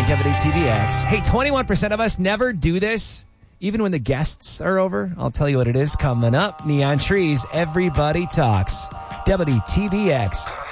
WTVX. Hey, 21% of us never do this, even when the guests are over. I'll tell you what it is coming up. Neon Trees, Everybody Talks. WTVX.